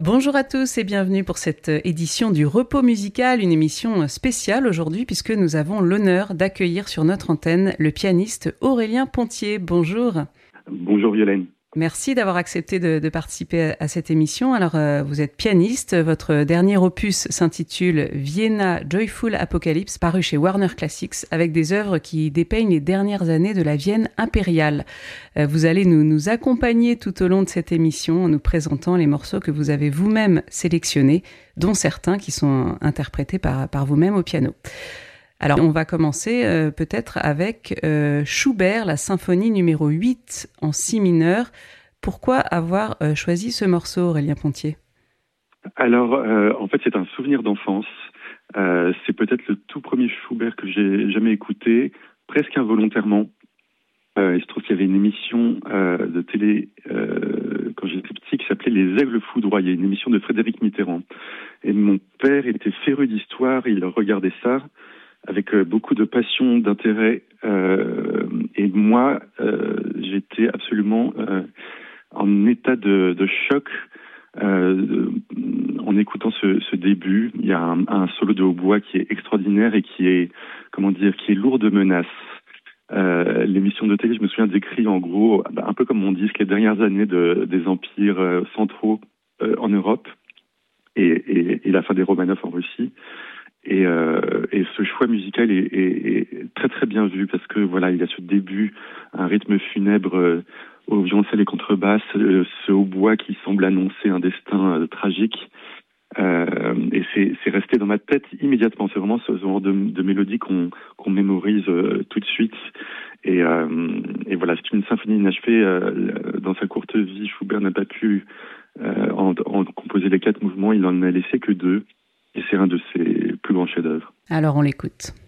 Bonjour à tous et bienvenue pour cette édition du Repos musical, une émission spéciale aujourd'hui puisque nous avons l'honneur d'accueillir sur notre antenne le pianiste Aurélien Pontier. Bonjour. Bonjour Violaine. Merci d'avoir accepté de participer à cette émission. Alors, vous êtes pianiste. Votre dernier opus s'intitule Vienna Joyful Apocalypse, paru chez Warner Classics, avec des œuvres qui dépeignent les dernières années de la Vienne impériale. Vous allez nous accompagner tout au long de cette émission en nous présentant les morceaux que vous avez vous-même sélectionnés, dont certains qui sont interprétés par vous-même au piano. Alors, on va commencer peut-être avec Schubert, la symphonie numéro 8 en si mineur. Pourquoi avoir choisi ce morceau, Aurélien Pontier ? Alors, en fait, c'est un souvenir d'enfance. C'est peut-être le tout premier Schubert que j'ai jamais écouté, presque involontairement. Il se trouve qu'il y avait une émission de télé quand j'étais petit qui s'appelait Les Aigles Foudroyés, une émission de Frédéric Mitterrand. Et mon père était féru d'histoire, il regardait ça avec beaucoup de passion, d'intérêt. Et moi, j'étais absolument en état de choc en écoutant ce début. Il y a un solo de hautbois qui est extraordinaire et qui est lourd de menaces. L'émission de télé, je me souviens décrit en gros, un peu comme on dit, les dernières années des empires centraux en Europe et la fin des Romanov en Russie. Et ce choix musical est très très bien vu parce que voilà, il y a ce début, un rythme funèbre au violoncelle et contrebasse, ce hautbois qui semble annoncer un destin tragique. Et c'est resté dans ma tête immédiatement. C'est vraiment ce genre de mélodie qu'on mémorise tout de suite. Et voilà, c'est une symphonie inachevée. Dans sa courte vie, Schubert n'a pas pu en composer les 4 mouvements. Il n'en a laissé que 2. Et c'est un de ses plus grands chefs-d'œuvre. Alors on l'écoute.